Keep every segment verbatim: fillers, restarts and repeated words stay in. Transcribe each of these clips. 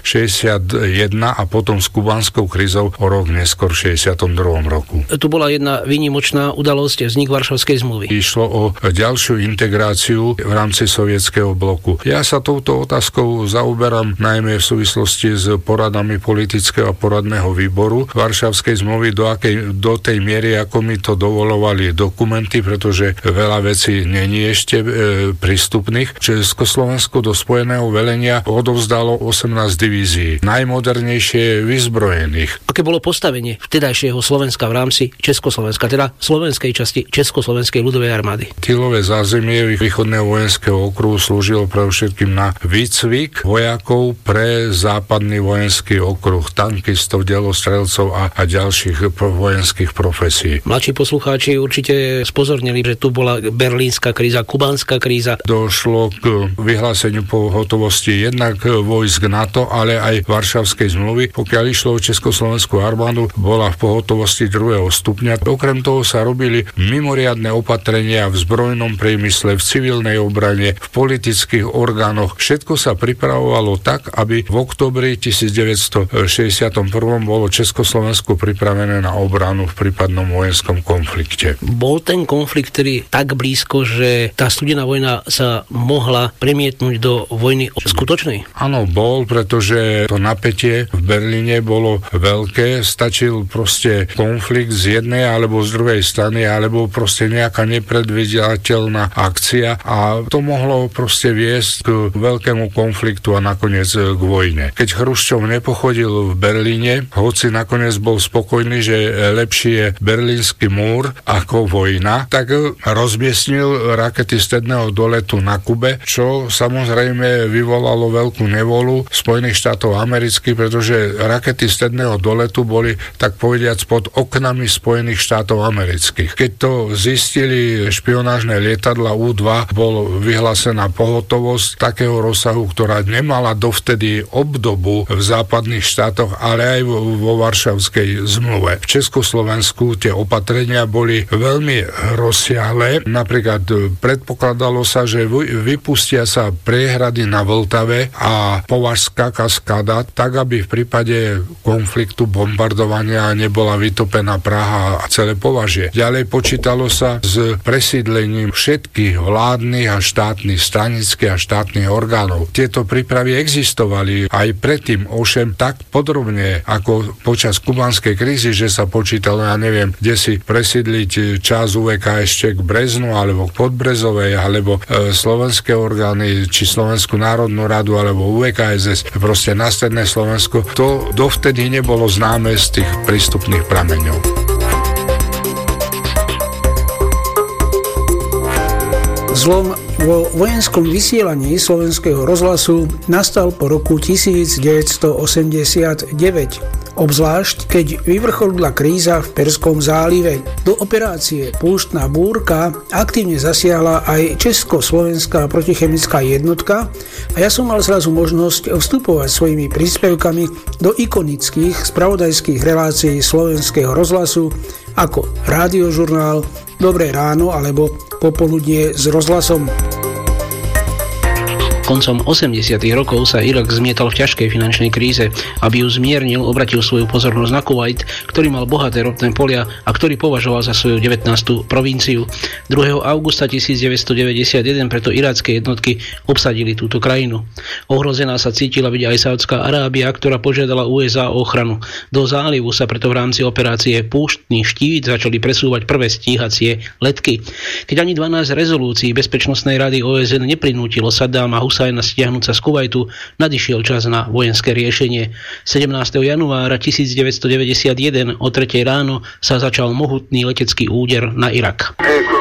šesťdesiatjeden a potom s kubanskou krízou o rok neskôr v šesťdesiatom druhom roku. Tu bola jedna výnimočná udalosť, vznik Varšavskej zmluvy. Išlo o ďalšiu integráciu v rámci sovietskeho bloku. Ja sa touto otázkou zaoberám najmä v súvislosti s poradami politického a poradného výboru Varšavskej zmluvy, do, akej, do tej miery, ako mi to dovolovali dokumenty, pretože veľa vecí není ešte e, prístupných. Československo do spojeného velenia odovzdalo osemnásť divízií, najmodernejšie vyzbrojených. Aké bolo postavenie vtedajšieho Slovenska v rámci Československa, teda slovenskej časti Československej ľudovej armády? Tylové zázemie východného vojenského okruhu slúžilo pre všetkým na výcvik vojakov pre západný vojenský okruh, tankistov, delostrelcov a, a ďalších pro vojenských profesí. Mladší poslucháči určite spozornili, že tu bola berlínska kríza, kubánska kríza. Došlo k vyhláseniu pohotovosti jednak vojsk NATO, ale aj Varšavskej zmluvy. Pokiaľ išlo o Československú armádu, bola v pohotovosti druhého stupňa. Okrem toho sa robili mimoriadne opatrenia v zbrojnom priemysle, v civilnej obrane, v politických orgánoch. Všetko sa pripravovalo tak, aby v októbri devätnásťstošesťdesiatjeden bolo Československo pripravené na obranu v prípadnom vojenskom konflikte. Bol ten konflikt, ktorý tak blízko, že tá studená vojna sa mohla premietnúť do vojny skutočnej? Áno, bol, pretože to napätie v Berlíne bolo veľké. Stačil proste konflikt z jednej alebo z druhej strany, alebo proste nejaká nepredvídateľná akcia a to mohlo proste viesť k veľkému konfliktu a nakoniec k vojne. Keď Chruščov nepochodil v Berlíne, hoci nakoniec bol spokojný, že lepší je berlínsky múr ako vojna, tak rozmiestnil rakety stredného doletu na Kube, čo samozrejme vyvolalo veľkú nevolu Spojených štátov amerických, pretože rakety stredného doletu boli, tak povediac, pod oknami Spojených štátov amerických. Keď to zistili špionážne lietadla ú dva, bol vyhlásená pohotovosť takého rozsahu, ktorá nemala dovtedy obdobu v západných štátoch, ale aj vo Varšavskej zmluve. V Československu tie opatrenia boli veľmi rozsiahle. Napríklad predpokladalo sa, že vypustia sa priehrady na Vltave a Považská kaskáda, tak aby v prípade konfliktu bombardovania nebola vytopená Praha a celé Považie. Ďalej počítalo sa s presídlením všetkých vládnych a štátnych, stranických a štátnych orgánov. Tieto prípravy existovali aj predtým, ovšem tak podrobne ako počas kubanskej krízy, že sa počítalo, ja neviem, kde si presídliť časť ú vé ká ešte k Breznu alebo k Podbrezovej, alebo e, slovenské orgány, či Slovenskú národnú radu, alebo ú vé ká es es, proste na stredné Slovensko. To dovtedy nebolo známe z tých prístupných prameňov. Zlom vo vojenskom vysielaní slovenského rozhlasu nastal po roku devätnásťstoosemdesiatdeväť, obzvlášť keď vyvrcholila kríza v Perskom zálive. Do operácie Púštna búrka aktívne zasiahla aj československá protichemická jednotka a ja som mal zrazu možnosť vstupovať svojimi príspevkami do ikonických spravodajských relácií slovenského rozhlasu ako Rádiožurnál, Dobré ráno alebo Popoludnie s rozhlasom. Koncom osemdesiatych rokov sa Irak zmietal v ťažkej finančnej kríze. Aby ju zmiernil, obratil svoju pozornosť na Kuvajt, ktorý mal bohaté ropné polia a ktorý považoval za svoju devätnástu provinciu. druhého augusta devätnásťstodeväťdesiatjeden preto iracké jednotky obsadili túto krajinu. Ohrozená sa cítila byť aj Saudská Arábia, ktorá požiadala ú es á o ochranu. Do zálivu sa preto v rámci operácie Púštny štít začali presúvať prvé stíhacie letky. Keď ani dvanásť rezolúcií Bezpečnostnej rady ó es en neprinútilo Saddáma Husajna stiahnuť sa z Kuvajtu, nadišiel čas na vojenské riešenie. sedemnásteho januára devätnásťstodeväťdesiatjeden o tretej ráno sa začal mohutný letecký úder na Irak.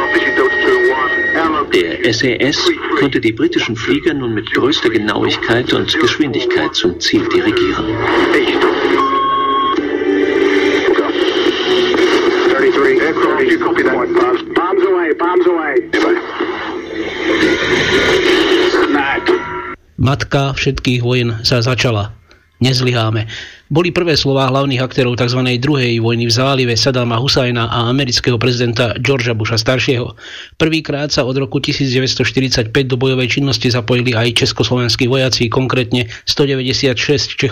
Der es é es konnte die britischen Flieger nun mit größter Genauigkeit und Geschwindigkeit zum Ziel dirigieren. Matka všetkých vojen sa začala. Nezlyháme. Boli prvé slová hlavných aktérov tzv. Druhej vojny v zálive Saddáma Husajna a amerického prezidenta Georgea Busha staršieho. Prvýkrát sa od roku devätnásťstoštyridsaťpäť do bojovej činnosti zapojili aj československí vojaci, konkrétne stodeväťdesiatšesť